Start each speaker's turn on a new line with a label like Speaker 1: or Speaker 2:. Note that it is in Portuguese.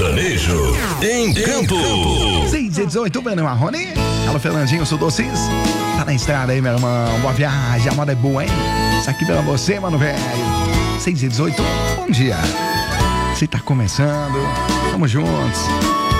Speaker 1: Sertanejo em campo.
Speaker 2: 618, Breno Marrone. Alô, Fernandinho, sou Docis. Tá na estrada aí, meu irmão. Boa viagem, a moda é boa, hein? Isso aqui pra você, mano, velho. 618, bom dia. Você tá começando, tamo juntos.